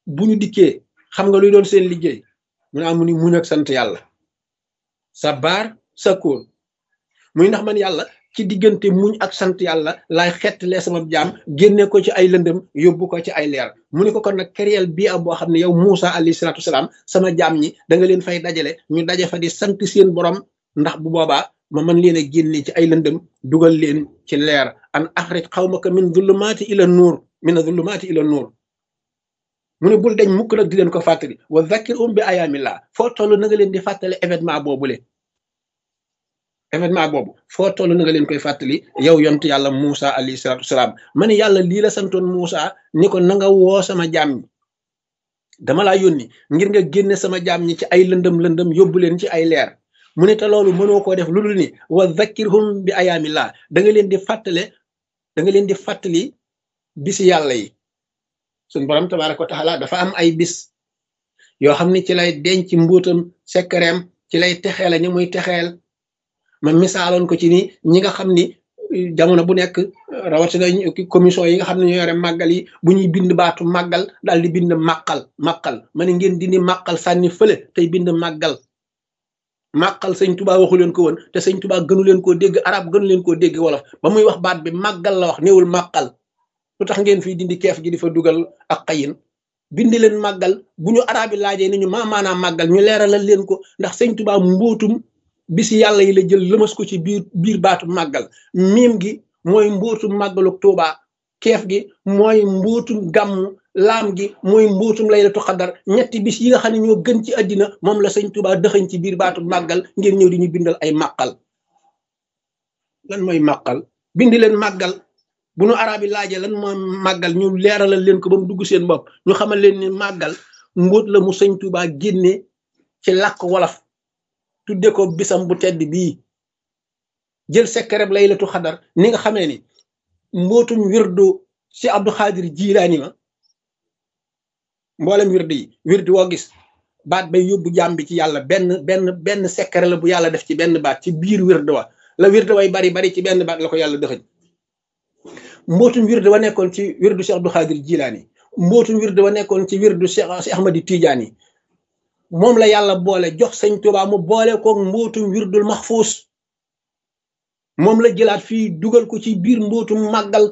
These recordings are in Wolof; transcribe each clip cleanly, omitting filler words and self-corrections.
bu ñu dikkee xam nga luy doon seen liggéey mu ne amu ni muñ ak sant yàlla sabar sakoor muy ndax man yàlla ci diggante muñ ak sant yàlla laay xettlee sama jaam génne ko ci ay lëndëm yóbbu ko ci ay leer mu ne ko kon nag kéréel bii am boo xam ne yow Moussa alayhi salaatu wasalaam sama jaam ñi da nga leen fay dajale ñu daje fa di sant seen borom ndax bu boobaa ma mën leen a génne ci ay lëndëm dugal leen ci leer an axrij xawmaka min zulumaati ila nuur min zulumaati ila nuur mu ne bul deñ mukk nag di leen ko fàttali wa zakkir bi ayaamillah foo toll na nga leen di fàttali événement boobule événement boobu foo toll na nga leen koy fàttali yow yontu yàlla Moussa alayhi salaatu wasalaam ma ne yàlla lii la santoon Moussa ni ko na nga woo sama jaam ñi dama laa yónni ngir nga génne sama jaam ñi ci ay lëndëm yóbbu leen ci ay leer mu ne te loolu mënoo koo def lu dul ni wa zakkirhum bi ayaamillah da nga leen di fàttali bisi yàlla yi suñ borom tabaaraka wa taala dafa am ay bis yoo xam ne ci lay denc mbuutam sekkareem ci lay texeela ñu muy texeel ma misaaloon ko ci ni ñi nga xam ni jamono bu nekk rawatina commission yi nga xam ne ñoo yore màggal yi bu ñuy bind baatu màggal daal di bind màqal ma ne ngeen dindi màqal sànni fële tey bind màggal sëñ Tuubaa waxu leen ko woon te sëñ Tuubaa gënu leen koo dégg arab gënu leen koo dégg wolof ba muy wax baat bi màggal la wax néewul màqal lu tax ngeen fii dindi keef gi di fa dugal ak xayin bindi leen màggal bu ñu arab yi laajee ni ñu maanaam màggal ñu leeralal leen ko ndax sëñ Tuubaa mbootum bisi yàlla yi la jël lëmas ko ci biir baatu màggal miim gi mooy mbootum màggalu Tuubaa keef gi mooy mbootum gàmmu laam gi mooy mbootum laylatu xadar ñetti bis yi nga xam ne ñoo gën ci àddina moom la sëñ Tuubaa dëxañ ci biir baatu màggal ngeen ñëw di ñu bindal ay màqal lan mooy màqal bindi leen màggal bu nu arab yi laajee lan mooy màggal ñu leeralal leen ko ba mu dugg seen bopp ñu xamal leen ni màggal mbóot la mu sëñ Tuubaa génne ci làkk wolof tudde ko bisam bu tedd bii jël sekkereb laylatu xadar ni nga xamee ni mbootum wirdu si Abdou Xaadir Jilaani ma mboolem wirdu woo gis baat bay yóbbu jaam bi ci yàlla benn sekkere la bu yàlla def ci benn baat ci biir wirdu wa la wirdu way bari ci benn baat la ko yàlla dëxëñ mbootum wirdu wa nekkoon ci wirdu si Abdou Xaadir Jilaani mbootum wirdu wa nekkoon ci wirdu si Ahmadi Tijaani moom la yàlla boole jox sëñ Tuubaa mu boole koog mbootum wirdul maxfuus moom la jëlaat fii dugal ko ci biir mbootum màggal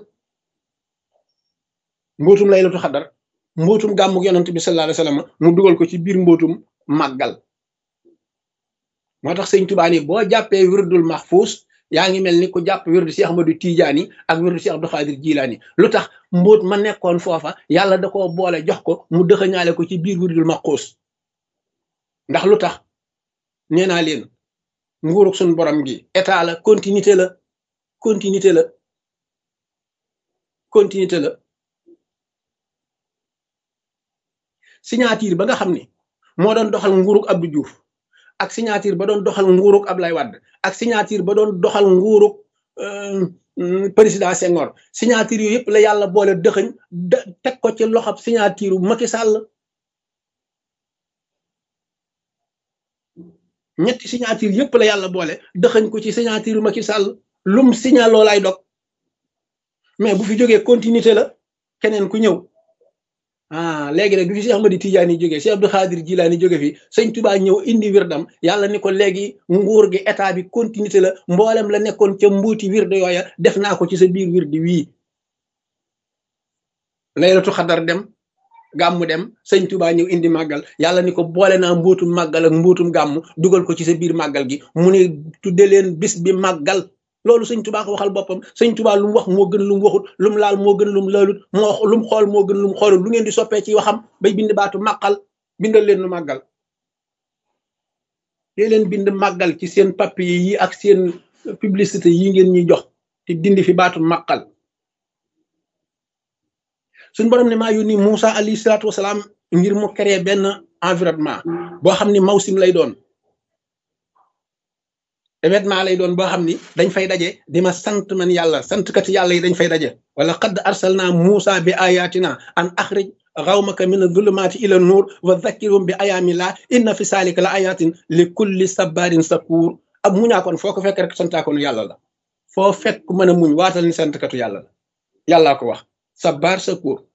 mbootum laylatu xadar mbootum gàmmug yonent bi sallallahu alayhi wasallam mu dugal ko ci biir mbootum màggal moo tax sëñ Tuubaa ni boo jàppee wirdul maxfuus yaa ngi mel ni ku jàpp wirdu si Ahmadu Tijaani ak wirdu si Abdou Xaadir Jilaani lu tax mbóot ma nekkoon foofa yàlla da koo boole jox ko mu dëxëñaale ko ci biir wirdul maxfuus ndax lu tax nee naa leen nguurug suñ borom gi état la continuité la signature ba nga xam ne moo doon doxal nguurug Abdou Diouf ak signature ba doon doxal nguurug Ablaye Wade ak signature ba doon doxal nguurug président Senghor signature yooyu yëpp la yàlla boole dëxëñ teg ko ci loxab signature Macky Sall ñetti signature yëpp la yàlla boole dëxañ ko ci signature Macky Sall lum signal loolaay dog mais bu fi jógee continuité la keneen ku ñëw léegi nag bi fi Cheikh Ahmadi Tidiane jógee Cheikh Abdou Khadir Jilaani jóge fi sëñ Tuubaa ñëw indi wirdam yàlla ni ko léegi nguur gi état bi continuité la mboolem la nekkoon ca mbuuti wirde yooya def naa ko ci sa biir wirdi wii laylatu xadar dem gàmmu dem sëñ Tuubaa ñëw indi màggal yàlla ni ko boole naa mbootum màggal ak mbootum gàmmu dugal ko ci sa biir màggal gi mu ne tudde leen bis bi màggal loolu sëñ Tuubaa ko waxal boppam sëñ Tuubaa lu mu wax moo gën lu mu waxut lu mu laal moo gën lu mu laalut moo lu mu xool moo gën lu mu xoolul lu ngeen di soppee ci waxam bay bind baatu màggal bindal leen lu màggal dee leen bind màggal ci seen papier yi ak seen publicité yi ngeen ñuy jox te dindi fi baatu màggal suñ borom ne maa yónni Moussa alayhi salaatu wasalaam ngir mu créer benn environnement boo xam ni mawsim lay doon événement lay doon boo xam ni dañ fay daje di ma sant man yàlla santkat yàlla yi dañ fay daje wala qad arsalna Moussa bi ayatina an axrij xawmaka min adulumaati ila nuur wa zakkirhum bi ayaamillah inna fi saalika la ayatin li kulli sabarin sakuur ab muñaakoon foo ko fekk rek santaakoonu yàlla la foo fekk mën a muñ waatal ni santkatu yàlla la yàllaa ko wax sabar sakuur